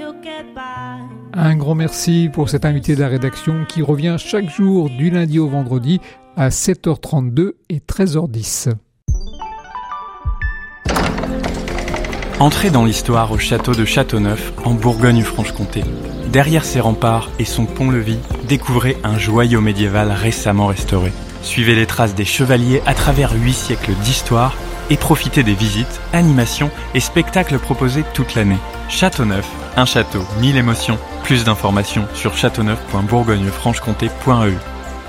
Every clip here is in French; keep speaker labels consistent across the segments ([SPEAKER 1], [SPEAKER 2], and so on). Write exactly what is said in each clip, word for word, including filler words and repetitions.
[SPEAKER 1] Un grand merci pour cet invité de la rédaction qui revient chaque jour du lundi au vendredi à sept heures trente-deux et treize heures dix.
[SPEAKER 2] Entrez dans l'histoire au château de Châteauneuf, en Bourgogne-Franche-Comté. Derrière ses remparts et son pont-levis, découvrez un joyau médiéval récemment restauré. Suivez les traces des chevaliers à travers huit siècles d'histoire et profitez des visites, animations et spectacles proposés toute l'année. Châteauneuf, un château, mille émotions. Plus d'informations sur châteauneuf point bourgogne franche comté point e u.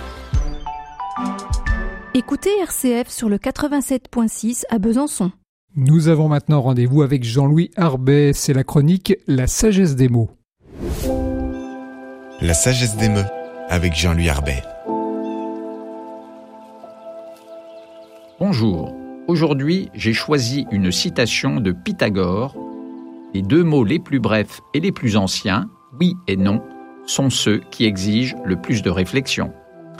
[SPEAKER 3] Écoutez R C F sur le quatre-vingt-sept point six à Besançon.
[SPEAKER 1] Nous avons maintenant rendez-vous avec Jean-Louis Arbet. C'est la chronique La sagesse des mots.
[SPEAKER 4] La sagesse des mots avec Jean-Louis Arbet.
[SPEAKER 5] Bonjour. Aujourd'hui, j'ai choisi une citation de Pythagore. Les deux mots les plus brefs et les plus anciens, oui et non, sont ceux qui exigent le plus de réflexion.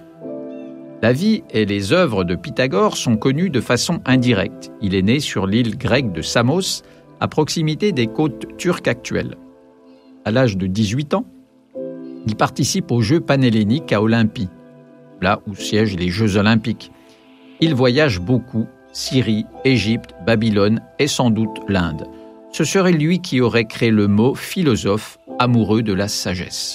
[SPEAKER 5] La vie et les œuvres de Pythagore sont connues de façon indirecte. Il est né sur l'île grecque de Samos, à proximité des côtes turques actuelles. À l'âge de dix-huit ans, il participe aux Jeux panhelléniques à Olympie, là où siègent les Jeux olympiques. Il voyage beaucoup, Syrie, Égypte, Babylone et sans doute l'Inde. Ce serait lui qui aurait créé le mot philosophe, amoureux de la sagesse.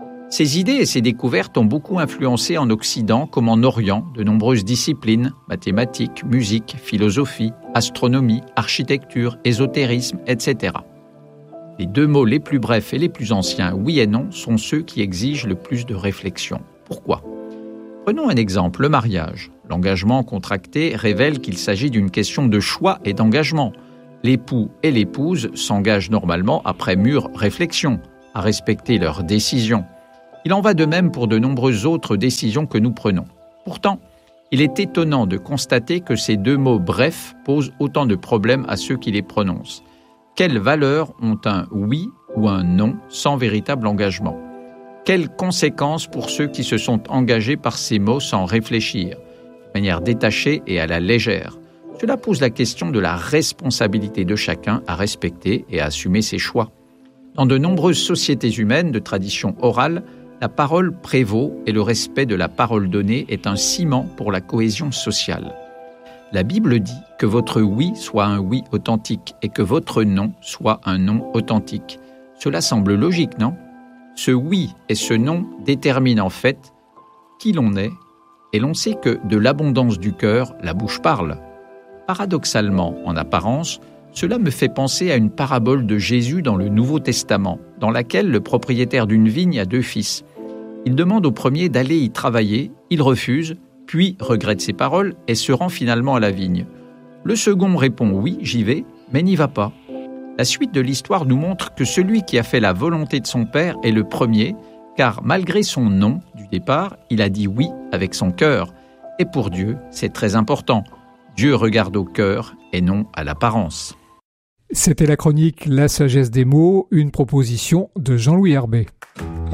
[SPEAKER 5] Ses idées et ses découvertes ont beaucoup influencé en Occident comme en Orient de nombreuses disciplines, mathématiques, musique, philosophie, astronomie, architecture, ésotérisme, et cetera. Les deux mots les plus brefs et les plus anciens, oui et non, sont ceux qui exigent le plus de réflexion. Pourquoi ? Prenons un exemple, le mariage. L'engagement contracté révèle qu'il s'agit d'une question de choix et d'engagement. L'époux et l'épouse s'engagent normalement après mûre réflexion, à respecter leurs décisions. Il en va de même pour de nombreuses autres décisions que nous prenons. Pourtant, il est étonnant de constater que ces deux mots brefs posent autant de problèmes à ceux qui les prononcent. Quelles valeurs ont un oui ou un non sans véritable engagement ? Quelles conséquences pour ceux qui se sont engagés par ces mots sans réfléchir, de manière détachée et à la légère ? Cela pose la question de la responsabilité de chacun à respecter et à assumer ses choix. Dans de nombreuses sociétés humaines de tradition orale, la parole prévaut et le respect de la parole donnée est un ciment pour la cohésion sociale. La Bible dit que votre oui soit un oui authentique et que votre non soit un non authentique. Cela semble logique, non ? Ce oui et ce non déterminent en fait qui l'on est, et l'on sait que de l'abondance du cœur, la bouche parle. Paradoxalement, en apparence, cela me fait penser à une parabole de Jésus dans le Nouveau Testament, dans laquelle le propriétaire d'une vigne a deux fils. Il demande au premier d'aller y travailler, il refuse, puis regrette ses paroles et se rend finalement à la vigne. Le second répond « oui, j'y vais », mais n'y va pas. La suite de l'histoire nous montre que celui qui a fait la volonté de son père est le premier, car malgré son non du départ, il a dit « oui » avec son cœur. Et pour Dieu, c'est très important. Dieu regarde au cœur et non à l'apparence.
[SPEAKER 1] C'était la chronique La sagesse des mots, une proposition de Jean-Louis Arbet.